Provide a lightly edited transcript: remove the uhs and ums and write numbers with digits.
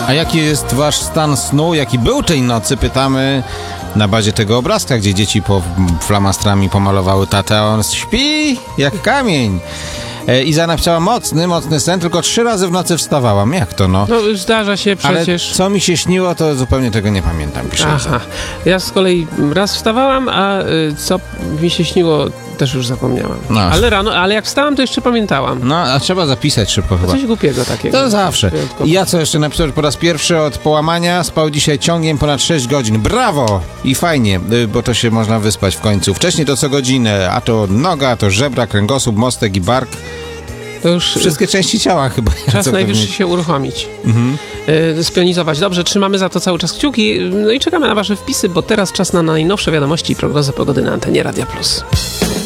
A jaki jest wasz stan snu? Jaki był tej nocy? Pytamy na bazie tego obrazka, gdzie dzieci flamastrami pomalowały tatę, a on śpi jak kamień. Iza napisała mocny sen, tylko 3 razy w nocy wstawałam. Jak to, no? No, zdarza się przecież. Ale co mi się śniło, to zupełnie tego nie pamiętam, pisze Iza. Aha. Ja z kolei raz wstawałam, a co mi się śniło, też już zapomniałam. No. Ale rano, ale jak wstałam, to jeszcze pamiętałam. No, a trzeba zapisać szybko chyba. Coś głupiego takiego. To zawsze. Wyjątkowo. I ja co jeszcze napisałem, po raz pierwszy od połamania spał dzisiaj ciągiem ponad 6 godzin. Brawo! I fajnie, bo to się można wyspać w końcu. Wcześniej to co godzinę, a to noga, a to żebra, kręgosłup, mostek i bark. To już Wszystkie części ciała chyba. czas najwyższy się uruchomić. Spionizować. Dobrze, trzymamy za to cały czas kciuki. No i czekamy na wasze wpisy, bo teraz czas na najnowsze wiadomości i prognozę pogody na antenie Radia Plus.